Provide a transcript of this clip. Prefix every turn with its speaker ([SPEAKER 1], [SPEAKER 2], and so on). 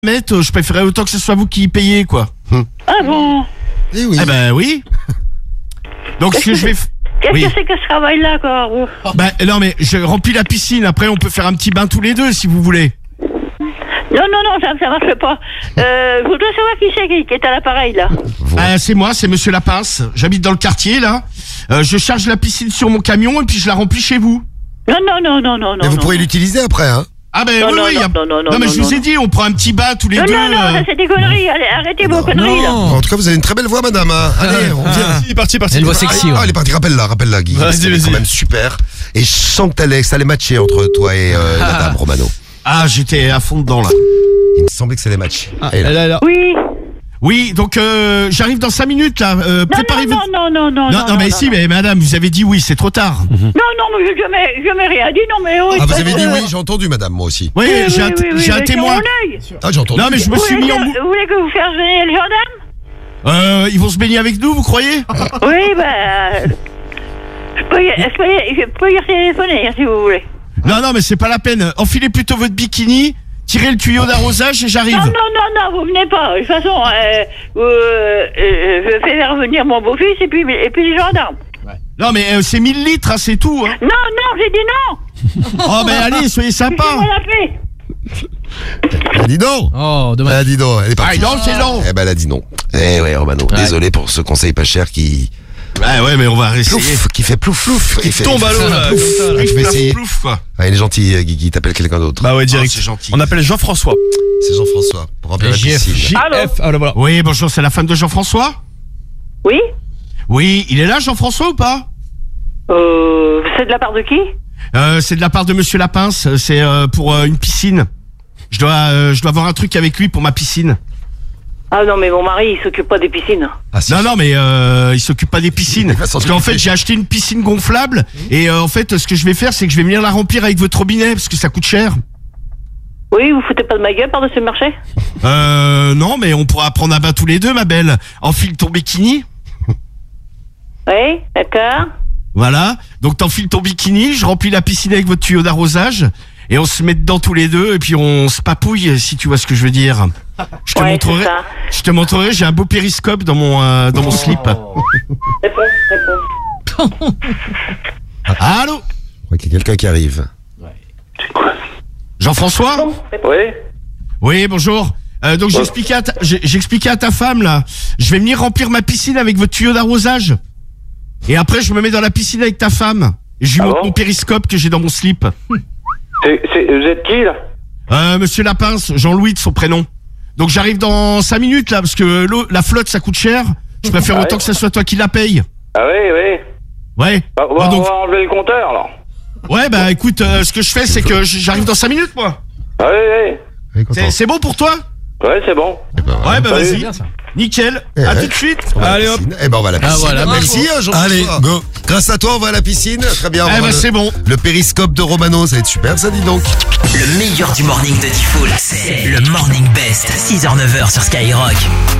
[SPEAKER 1] Je préférais autant que ce soit vous qui payez, quoi.
[SPEAKER 2] Ah bon?
[SPEAKER 3] Eh oui.
[SPEAKER 1] Eh ben oui. Donc ce que je vais...
[SPEAKER 2] Qu'est-ce
[SPEAKER 1] Oui.
[SPEAKER 2] que c'est que ce travail-là, quoi?
[SPEAKER 1] Ben non mais je remplis la piscine, après on peut faire un petit bain tous les deux si vous voulez.
[SPEAKER 2] Non, ça marche pas. Je voudrais savoir qui c'est qui est à l'appareil, là.
[SPEAKER 1] C'est moi, c'est Monsieur Lapince. J'habite dans le quartier, là. Je charge la piscine sur mon camion et puis je la remplis chez vous.
[SPEAKER 2] Non.
[SPEAKER 3] Mais vous pourrez l'utiliser après, hein.
[SPEAKER 1] Ah ben
[SPEAKER 2] Non,
[SPEAKER 1] oui,
[SPEAKER 2] non,
[SPEAKER 1] non mais je vous ai dit, on prend un petit bain tous les deux.
[SPEAKER 2] Non, ça c'est des conneries. Allez, arrêtez vos conneries, là.
[SPEAKER 3] En tout cas, vous avez une très belle voix, madame. Hein. Allez, on vient.
[SPEAKER 4] C'est parti.
[SPEAKER 5] Elle voit sexy, ouais.
[SPEAKER 3] Ah, elle est partie. Rappelle-la, Guy.
[SPEAKER 4] Vas-y,
[SPEAKER 3] C'est quand même super. Et je sens que ça allait matcher entre toi et la dame, Romano.
[SPEAKER 1] Ah, j'étais à fond dedans, là.
[SPEAKER 3] Il me semblait que ça allait matcher. Et là.
[SPEAKER 4] Elle a-
[SPEAKER 2] Oui.
[SPEAKER 1] Oui, donc j'arrive dans 5 minutes, là. Préparez-vous.
[SPEAKER 2] Non,
[SPEAKER 1] mais si, mais madame, vous avez dit oui, c'est trop tard.
[SPEAKER 2] Non, mais je m'ai rien dit, non, mais oui.
[SPEAKER 3] Ah, vous avez dit oui, j'ai entendu, madame, moi aussi.
[SPEAKER 1] Oui, j'ai un témoin.
[SPEAKER 3] Ah, j'ai entendu.
[SPEAKER 1] Non, mais je me suis mis en...
[SPEAKER 2] Vous voulez que vous fasse venir le gendarme?
[SPEAKER 1] Ils vont se baigner avec nous, vous croyez?
[SPEAKER 2] Oui, je peux y téléphoner, si vous voulez.
[SPEAKER 1] Non, mais c'est pas la peine. Enfilez plutôt votre bikini, tirez le tuyau d'arrosage et j'arrive.
[SPEAKER 2] Non, vous venez pas. De toute façon, je fais faire venir mon beau-fils et puis les gendarmes.
[SPEAKER 1] Non, mais c'est 1000 litres, hein, c'est tout. Hein.
[SPEAKER 2] Non, j'ai dit non.
[SPEAKER 1] Oh, ben allez, soyez sympa.
[SPEAKER 2] Laissez-moi la paix.
[SPEAKER 3] Elle a dit non.
[SPEAKER 5] Oh,
[SPEAKER 3] Elle
[SPEAKER 5] dommage.
[SPEAKER 3] a dit non, elle est partie.
[SPEAKER 1] Ah, non, c'est non.
[SPEAKER 3] Eh ben, elle a dit non. Eh ouais, Romano.
[SPEAKER 5] Ouais.
[SPEAKER 3] Désolé pour ce conseil pas cher qui
[SPEAKER 1] Ouais, mais on va essayer.
[SPEAKER 3] plouf, qui fait plouf.
[SPEAKER 4] Qui tombe à l'eau, là.
[SPEAKER 3] Plouf.
[SPEAKER 4] comme ça, là.
[SPEAKER 3] Tu vas essayer.
[SPEAKER 1] Plouf, quoi.
[SPEAKER 3] Ah, il est gentil, Guigui, t'appelles quelqu'un d'autre.
[SPEAKER 4] Bah ouais, direct.
[SPEAKER 1] c'est gentil.
[SPEAKER 4] On appelle Jean-François.
[SPEAKER 3] C'est Jean-François, pour remplir la piscine.
[SPEAKER 4] JF. Ah, voilà.
[SPEAKER 1] Oui, bonjour, c'est la femme de Jean-François?
[SPEAKER 2] Oui.
[SPEAKER 1] Oui, il est là, Jean-François, ou pas?
[SPEAKER 2] C'est de la part de qui?
[SPEAKER 1] C'est de la part de Monsieur Lapince, c'est pour une piscine. Je dois voir un truc avec lui pour ma piscine.
[SPEAKER 2] Ah non, mais mon mari, il s'occupe pas des piscines.
[SPEAKER 3] Ah, si.
[SPEAKER 1] Non, mais il s'occupe pas des piscines.
[SPEAKER 3] Il va s'en
[SPEAKER 1] Parce qu'en
[SPEAKER 3] occuper.
[SPEAKER 1] fait, j'ai acheté une piscine gonflable et en fait, ce que je vais faire, c'est que je vais venir la remplir avec votre robinet parce que ça coûte cher.
[SPEAKER 2] Oui, vous foutez pas de ma gueule par-dessus le marché?
[SPEAKER 1] Non, mais on pourra prendre un bain tous les deux, ma belle. Enfile ton bikini.
[SPEAKER 2] Oui, d'accord.
[SPEAKER 1] Voilà. Donc t'enfiles ton bikini, je remplis la piscine avec votre tuyau d'arrosage et on se met dedans tous les deux et puis on se papouille, si tu vois ce que je veux dire. Je te
[SPEAKER 2] Ouais,
[SPEAKER 1] montrerai.
[SPEAKER 2] c'est ça.
[SPEAKER 1] Je te montrerai. J'ai un beau périscope dans mon slip.
[SPEAKER 2] Réponds.
[SPEAKER 1] Allô,
[SPEAKER 3] Je crois qu'il y a quelqu'un qui arrive.
[SPEAKER 1] Jean-François?
[SPEAKER 6] Oui.
[SPEAKER 1] Oui, bonjour. Donc j'expliquais à ta femme là. Je vais venir remplir ma piscine avec votre tuyau d'arrosage. Et après je me mets dans la piscine avec ta femme. Et je lui
[SPEAKER 6] Ah
[SPEAKER 1] montre
[SPEAKER 6] bon
[SPEAKER 1] mon périscope que j'ai dans mon slip.
[SPEAKER 6] Vous êtes qui, là?
[SPEAKER 1] Monsieur Lapince, Jean-Louis de son prénom. Donc j'arrive dans 5 minutes là parce que la flotte ça coûte cher. Je préfère
[SPEAKER 6] Ah
[SPEAKER 1] autant
[SPEAKER 6] ouais.
[SPEAKER 1] que ce soit toi qui la paye.
[SPEAKER 6] Ah oui.
[SPEAKER 1] Ouais.
[SPEAKER 6] Bah, on
[SPEAKER 1] Ah, donc-
[SPEAKER 6] va enlever le compteur, là.
[SPEAKER 1] Ouais, bah écoute, ce que je fais c'est que j'arrive dans 5 minutes moi.
[SPEAKER 6] Ah oui.
[SPEAKER 3] Oui, content.
[SPEAKER 1] C'est bon pour toi?
[SPEAKER 6] Ouais, c'est bon.
[SPEAKER 3] Eh ben, voilà.
[SPEAKER 1] Ouais, bah
[SPEAKER 6] Salut.
[SPEAKER 1] vas-y.
[SPEAKER 5] Bien, ça.
[SPEAKER 1] Nickel.
[SPEAKER 3] Eh
[SPEAKER 1] À
[SPEAKER 3] ouais.
[SPEAKER 1] tout de suite.
[SPEAKER 3] On va à la
[SPEAKER 4] Allez, hop.
[SPEAKER 3] piscine. Eh ben, on va à la piscine.
[SPEAKER 5] voilà,
[SPEAKER 3] Merci, Jean-François.
[SPEAKER 4] Allez,
[SPEAKER 3] go. Grâce à toi, on va à la piscine. Très bien.
[SPEAKER 1] Eh
[SPEAKER 3] on va
[SPEAKER 1] bah c'est bon.
[SPEAKER 3] Le périscope de Romano, ça va être super, ça, dis donc.
[SPEAKER 7] Le meilleur du morning de Diffoul, c'est le Morning Best, 6h-9h sur Skyrock.